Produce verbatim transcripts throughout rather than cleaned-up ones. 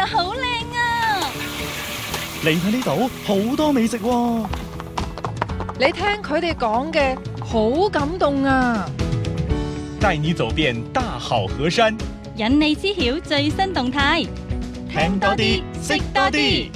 呀，好靚啊！ 嚟睇呢度好多美食喎。 你聽佢哋講嘅，好感動啊！ 帶你走遍大好河山， 引你知曉最新動態， 聽多啲，識多啲。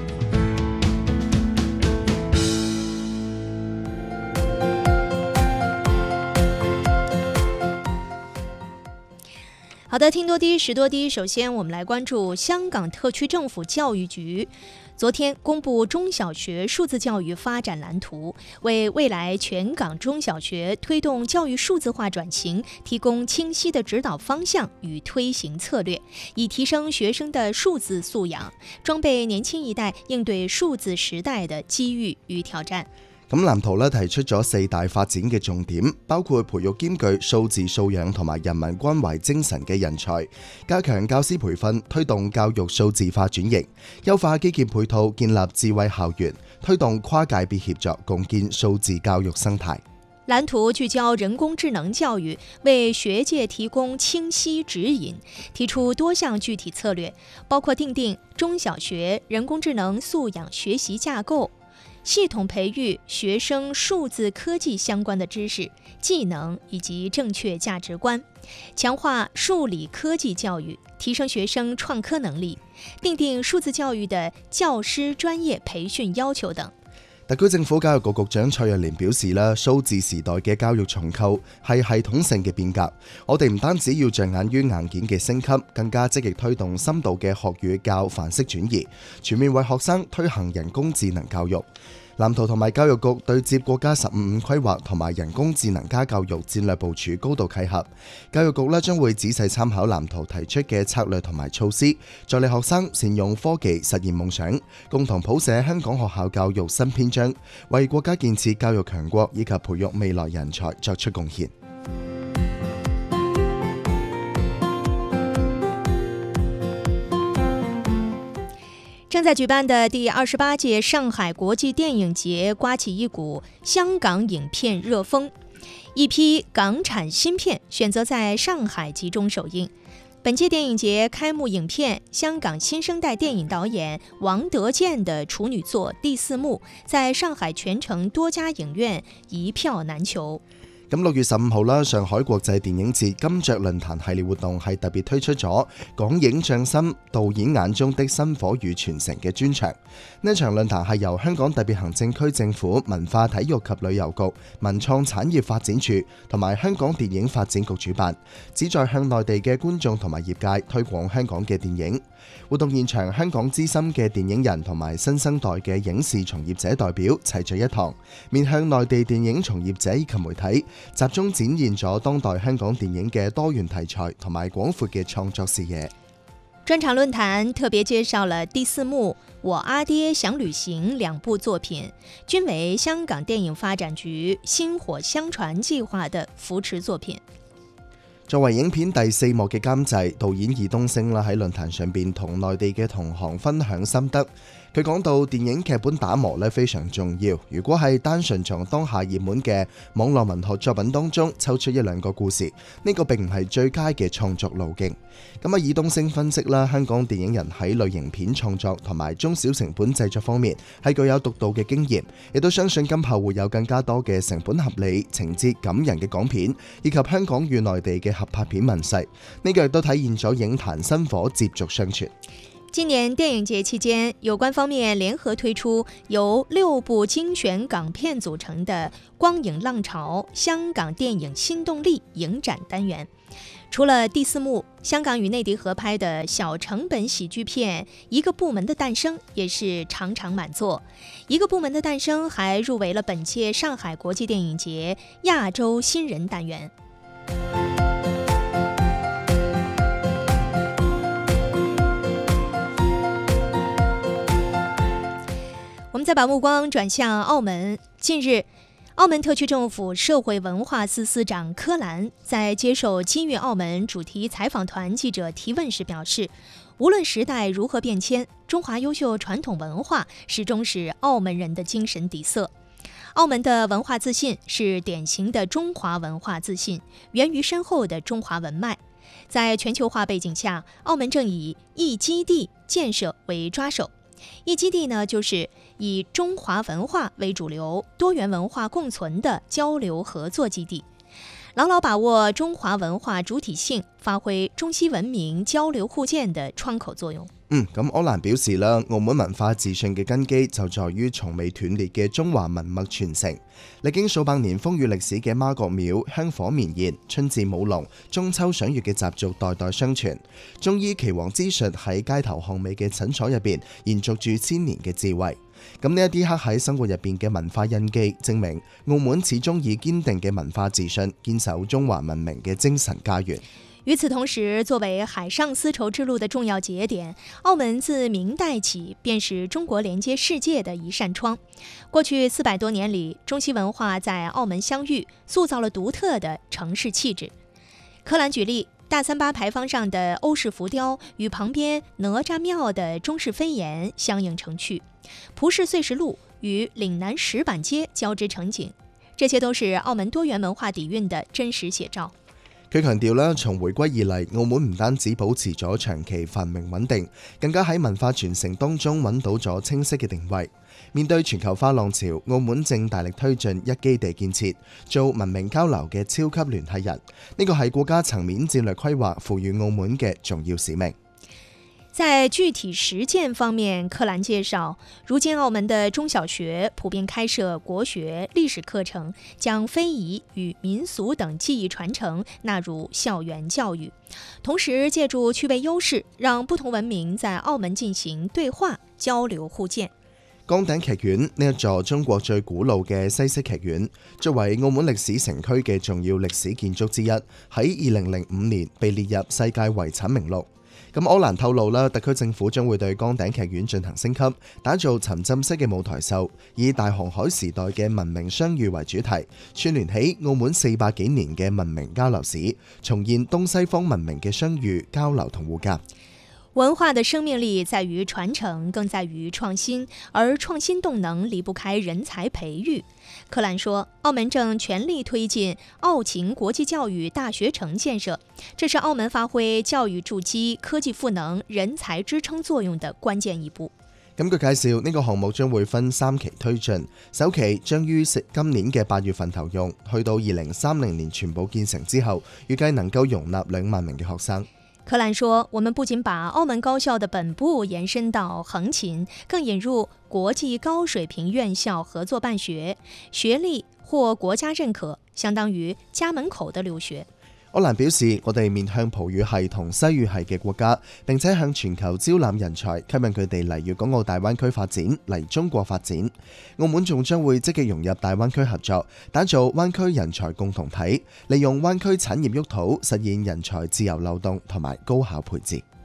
好的，听多啲，识多啲。首先，我们来关注香港特区政府教育局昨天公布中小学数字教育发展蓝图，为未来全港中小学推动教育数字化转型提供清晰的指导方向与推行策略，以提升学生的数字素养，装备年轻一代應對數字時代的機遇與挑戰。 咁藍圖咧提出咗四大發展嘅重點，包括培育兼具數字素養同埋人民關懷精神嘅人才，加強教師培訓，推動教育數字化轉型，優化基建配套，建立智慧校園，推動跨界別協作，共建數字教育生態。 藍圖聚焦人工智能教育，為學界提供清晰指引，提出多項具體策略，包括訂定中小學人工智能素養學習架構，系統培育學生數字科技相關的知識、技能以及正確價值觀，強化數理科技教育，提升學生創科能力，訂定數字教育的教師專業培訓要求等。 特區政府教育局局長蔡若蓮表示啦，數字時代嘅教育重構係系統性嘅變革，我哋唔單止要着眼於硬件嘅升級，更加積極推動深度嘅學與教範式轉移，全面為學生推行人工智能教育。藍圖同埋教育局對接國家十五五規劃同埋人工智能加教育戰略部署高度契合。教育局咧將會仔細參考藍圖提出嘅策略同埋措施，助力學生善用科技實現夢想，共同譜寫香港學校教育新篇章，為國家建設教育強國以及培育未來人才作出貢獻。 正在舉辦的第二十八屆上海國際電影節颳起一股香港影片熱風，一批港產新片選擇在上海集中首映。本屆電影節開幕影片，香港新生代電影導演王德健的處女作《第四幕》在上海全城多家影院一票難求。 咁六月十五號啦，上海國際電影節金雀論壇系列活動係特別推出咗港影匠心導演眼中的薪火與傳承嘅專場。呢場論壇係由香港特別行政區政府文化體育及旅遊局、文創產業發展處同埋香港電影發展局主辦，旨在向內地嘅觀眾同埋業界推廣香港嘅電影。活動現場，香港資深嘅電影人同埋新生代嘅影視從業者代表齊聚一堂，面向內地電影從業者以及媒體，集中展現咗當代香港電影嘅多元題材同埋廣闊嘅創作視野。 專場論壇特別介紹了第四幕、我阿爹想旅行兩部作品，均為香港電影發展局薪火相傳計劃的扶持作品。 作為影片第四幕嘅監製，導演爾冬陞啦喺論壇上邊同內地嘅同行分享心得。佢講到電影劇本打磨咧非常重要，如果係單純從當下熱門嘅網絡文學作品當中抽出一兩個故事，呢個並唔係最佳嘅創作路徑。咁啊，爾冬陞分析啦，香港電影人喺類型片創作同埋中小成本製作方面係具有獨到嘅經驗，亦都相信今後會有更加多嘅成本合理、情節感人嘅港片，以及香港與內地嘅合拍片問世。呢個亦都體現咗影壇薪火接續相傳。 今年電影節期間，有關方面聯合推出由六部精選港片組成的光影浪潮香港電影新動力影展單元。除了第四幕，香港與內地合拍的小成本喜劇片《一個部門的誕生》也是場場滿座。一個部門的誕生還入圍了本屆上海國際電影節亞洲新人單元。我們再把目光轉向澳門。近日，澳門特區政府社會文化司司長柯蘭在接受今粵澳門主題採訪團記者提問時表示，無論時代如何變遷，中華優秀傳統文化始終是澳門人的精神底色。澳門的文化自信是典型的中華文化自信，源於深厚的中華文脈。 在全球化背景下，澳门正以一基地建设为抓手。一基地呢，就是以中华文化为主流、多元文化共存的交流合作基地，牢牢把握中华文化主體性，發揮中西文明交流互鑑嘅窗口作用。 嗯，咁柯蘭表示啦，澳門文化自信嘅根基就在於從未斷裂嘅中華文脈傳承。歷經數百年風雨歷史嘅媽閣廟香火綿延，春至舞龍、中秋賞月嘅習俗代代相傳。中醫岐黃之術喺街頭巷尾嘅診所入邊延續住千年嘅智慧。咁呢一啲刻喺生活入邊嘅文化印記，證明澳門始終以堅定嘅文化自信，堅守中華文明嘅精神家園。 與此同時，作為海上絲綢之路的重要節點，澳門自明代起便是中國連接世界的一扇窗。過去四百多年裡，中西文化在澳門相遇，塑造了獨特的城市氣質。柯蘭舉例，大三巴牌坊上的歐式浮雕與旁邊哪吒廟的中式飛檐相映成趣，葡式碎石路與嶺南石板街交織成景，這些都是澳門多元文化底蘊的真實寫照。 佢強調啦，從回歸以嚟，澳門唔單止保持咗長期繁榮穩定，更加喺文化傳承當中揾到咗清晰嘅定位。面對全球化浪潮，澳門正大力推進一基地建設，做文明交流嘅超級聯繫人。呢個係國家層面戰略規劃賦予澳門嘅重要使命。 在具體實踐方面，柯蘭介紹，如今澳門的中小學普遍開設國學、歷史課程，將非遺與民俗等技藝傳承納入校園教育，同時借助區位優勢，讓不同文明在澳門進行對話、交流互鑑。 崗頂劇院呢一座中國最古老嘅西式劇院，作為澳門歷史城區嘅重要歷史建築之一，喺二零零五年被列入世界遺產名錄。咁柯蘭透露啦，特區政府將會對崗頂劇院進行升級，打造沉浸式嘅舞台秀，以大航海時代嘅文明相遇為主題，串聯起澳門四百幾年嘅文明交流史，重現東西方文明嘅相遇、交流同互鑑。 文化的生命力在於傳承，更在於創新，而創新動能離不開人才培育。柯蘭說，澳門正全力推進澳勤國際教育大學城建設，這是澳門發揮教育築基、科技賦能、人才支撐作用的關鍵一步。 咁據介紹，呢個項目將會分三期推進，首期將於今年嘅八月份投用，去到二零三零年全部建成之後，預計能夠容納兩萬名嘅學生。 柯蘭說，我們不僅把澳門高校的本部延伸到橫琴，更引入國際高水平院校合作辦學，學歷獲國家認可，相當於家門口的留學。 柯蘭表示，我哋面向葡語系同西語系嘅國家，並且向全球招攬人才，吸引佢哋嚟粵港澳大灣區發展，嚟中國發展。澳門仲將會積極融入大灣區合作，打造灣區人才共同體，利用灣區產業沃土，實現人才自由流動同埋高效配置。